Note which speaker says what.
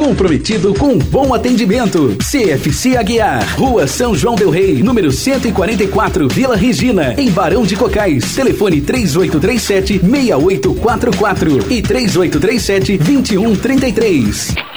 Speaker 1: comprometido com bom atendimento. CFC Aguiar, Rua São João del Rei, número 144, Vila Regina, em Barão de Cocais. Telefone 3837-6844 e 3837-2133.